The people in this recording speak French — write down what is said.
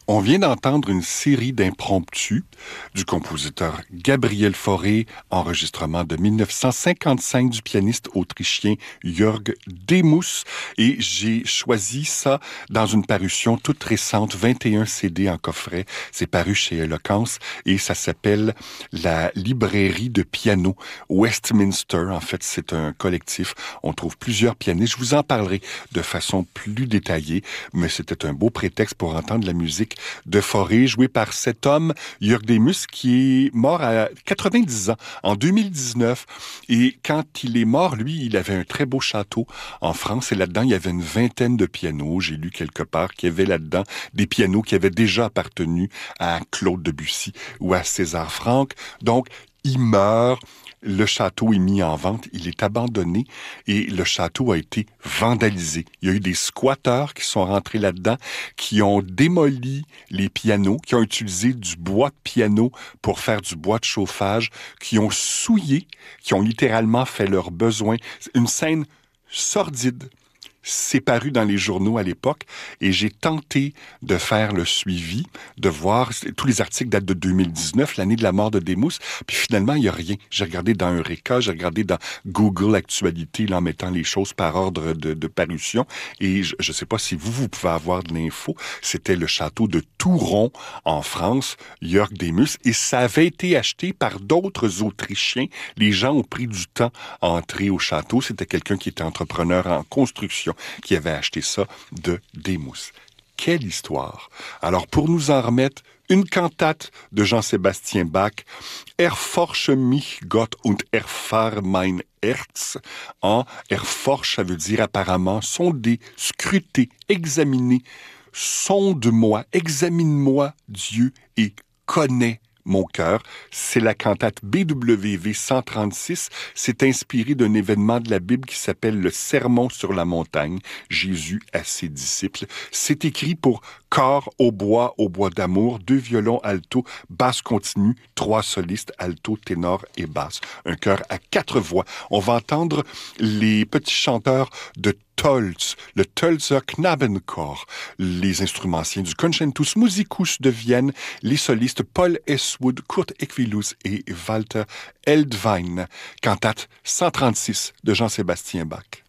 On vient d'entendre une série d'impromptus du compositeur Gabriel Fauré, enregistrement de 1955 du pianiste autrichien Jörg Demus. Et j'ai choisi ça dans une parution toute récente, 21 CD en coffret. C'est paru chez Eloquence et ça s'appelle La librairie de piano Westminster. En fait, c'est un collectif. On trouve plusieurs pianistes. Je vous en parlerai de façon plus détaillée, mais c'était un beau prétexte pour entendre la musique de Fauré, joué par cet homme, Jörg Demus, qui est mort à 90 ans, en 2019. Et quand il est mort, lui, il avait un très beau château en France, et là-dedans, il y avait une vingtaine de pianos. J'ai lu quelque part qu'il y avait là-dedans des pianos qui avaient déjà appartenu à Claude Debussy ou à César Franck. Donc, il meurt. Le château est mis en vente, il est abandonné et le château a été vandalisé. Il y a eu des squatteurs qui sont rentrés là-dedans, qui ont démoli les pianos, qui ont utilisé du bois de piano pour faire du bois de chauffage, qui ont souillé, qui ont littéralement fait leurs besoins. Une scène sordide. C'est paru dans les journaux à l'époque et j'ai tenté de faire le suivi, de voir, tous les articles datent de 2019, l'année de la mort de Demus, puis finalement, il n'y a rien. J'ai regardé dans Eureka, j'ai regardé dans Google Actualité, là, en mettant les choses par ordre de parution, et je ne sais pas si vous pouvez avoir de l'info, c'était le château de Touron, en France, Jörg Demus, et ça avait été acheté par d'autres Autrichiens. Les gens ont pris du temps à entrer au château. C'était quelqu'un qui était entrepreneur en construction qui avait acheté ça de Demus. Quelle histoire! Alors, pour nous en remettre, une cantate de Jean-Sébastien Bach, Erforsche mich Gott und erfahr mein Herz. Erforche, ça veut dire apparemment sonder, scruter, examiner. Sonde-moi, examine-moi, Dieu, et connais mon cœur. C'est la cantate BWV 136. C'est inspiré d'un événement de la Bible qui s'appelle le Sermon sur la montagne, Jésus à ses disciples. C'est écrit pour corps au bois d'amour, 2 violons alto, basse continue, 3 solistes, alto, ténor et basse. Un chœur à 4 voix. On va entendre les petits chanteurs de Tolz, le Tölzer Knabenchor, les instrumentiens du Concentus Musicus de Vienne, les solistes Paul Heswood, Kurt Equilus et Walter Eldwein. Cantate 136 de Jean-Sébastien Bach.